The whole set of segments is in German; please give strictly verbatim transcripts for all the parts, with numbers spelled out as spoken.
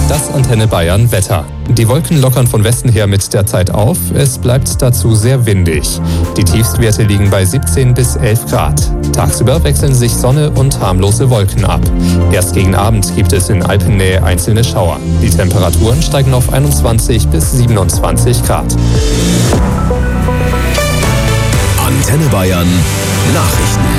Das Antenne Bayern Wetter. Die Wolken lockern von Westen her mit der Zeit auf. Es bleibt dazu sehr windig. Die Tiefstwerte liegen bei siebzehn bis elf Grad. Tagsüber wechseln sich Sonne und harmlose Wolken ab. Erst gegen Abend gibt es in Alpennähe einzelne Schauer. Die Temperaturen steigen auf einundzwanzig bis siebenundzwanzig Grad. Antenne Bayern Nachrichten.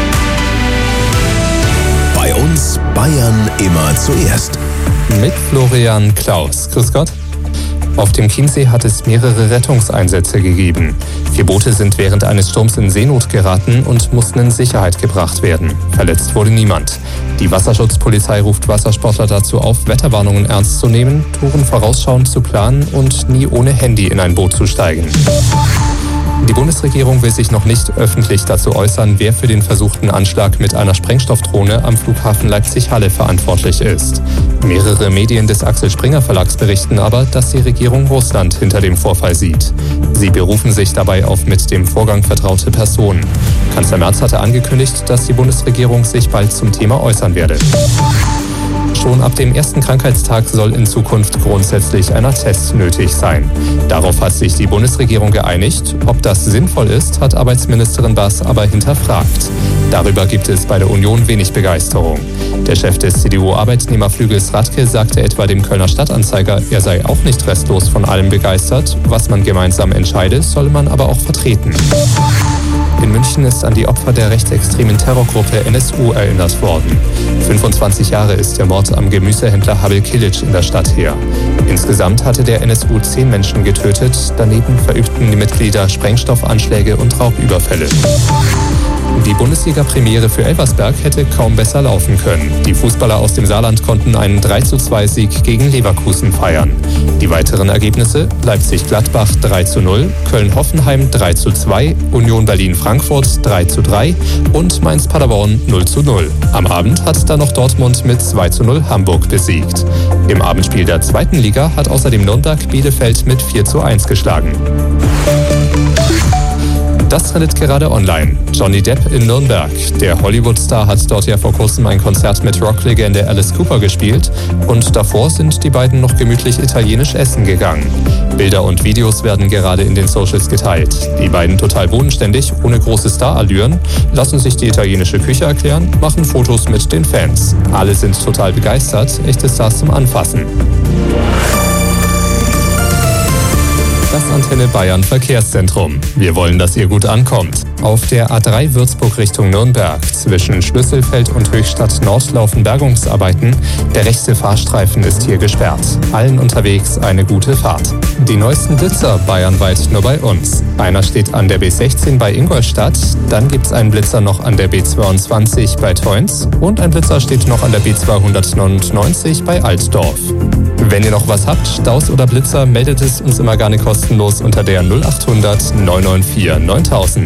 Bei uns Bayern immer zuerst. Mit Florian Klaus. Grüß Gott. Auf dem Chiemsee hat es mehrere Rettungseinsätze gegeben. Vier Boote sind während eines Sturms in Seenot geraten und mussten in Sicherheit gebracht werden. Verletzt wurde niemand. Die Wasserschutzpolizei ruft Wassersportler dazu auf, Wetterwarnungen ernst zu nehmen, Touren vorausschauend zu planen und nie ohne Handy in ein Boot zu steigen. Die Bundesregierung will sich noch nicht öffentlich dazu äußern, wer für den versuchten Anschlag mit einer Sprengstoffdrohne am Flughafen Leipzig-Halle verantwortlich ist. Mehrere Medien des Axel Springer Verlags berichten aber, dass die Regierung Russland hinter dem Vorfall sieht. Sie berufen sich dabei auf mit dem Vorgang vertraute Personen. Kanzler Merz hatte angekündigt, dass die Bundesregierung sich bald zum Thema äußern werde. Schon ab dem ersten Krankheitstag soll in Zukunft grundsätzlich ein Attest nötig sein. Darauf hat sich die Bundesregierung geeinigt. Ob das sinnvoll ist, hat Arbeitsministerin Bass aber hinterfragt. Darüber gibt es bei der Union wenig Begeisterung. Der Chef des C D U-Arbeitnehmerflügels Radke sagte etwa dem Kölner Stadtanzeiger, er sei auch nicht restlos von allem begeistert. Was man gemeinsam entscheide, solle man aber auch vertreten. In München ist an die Opfer der rechtsextremen Terrorgruppe N S U erinnert worden. fünfundzwanzig Jahre ist der Mord am Gemüsehändler Habil Kilic in der Stadt her. Insgesamt hatte der N S U zehn Menschen getötet. Daneben verübten die Mitglieder Sprengstoffanschläge und Raubüberfälle. Die Bundesliga-Premiere für Elversberg hätte kaum besser laufen können. Die Fußballer aus dem Saarland konnten einen drei zu zwei Sieg gegen Leverkusen feiern. Die weiteren Ergebnisse: Leipzig-Gladbach drei zu null, Köln-Hoffenheim drei zu zwei, Union Berlin-Frankfurt drei zu drei und Mainz-Paderborn null zu null. Am Abend hat dann noch Dortmund mit zwei zu null Hamburg besiegt. Im Abendspiel der zweiten Liga hat außerdem Nürnberg Bielefeld mit vier zu eins geschlagen. Das trendet gerade online. Johnny Depp in Nürnberg. Der Hollywood-Star hat dort ja vor kurzem ein Konzert mit Rocklegende Alice Cooper gespielt und davor sind die beiden noch gemütlich italienisch essen gegangen. Bilder und Videos werden gerade in den Socials geteilt. Die beiden total bodenständig, ohne große Starallüren, lassen sich die italienische Küche erklären, machen Fotos mit den Fans. Alle sind total begeistert, echte Stars zum Anfassen. Das Antenne Bayern Verkehrszentrum. Wir wollen, dass ihr gut ankommt. Auf der A drei Würzburg Richtung Nürnberg zwischen Schlüsselfeld und Höchstadt Nord laufen Bergungsarbeiten. Der rechte Fahrstreifen ist hier gesperrt. Allen unterwegs eine gute Fahrt. Die neuesten Blitzer bayernweit nur bei uns. Einer steht an der B sechzehn bei Ingolstadt, dann gibt's einen Blitzer noch an der B zweiundzwanzig bei Teunz und ein Blitzer steht noch an der B zweihundertneunundneunzig bei Altdorf. Wenn ihr noch was habt, Staus oder Blitzer, meldet es uns immer gerne kostenlos unter der null achthundert neun neun vier neuntausend.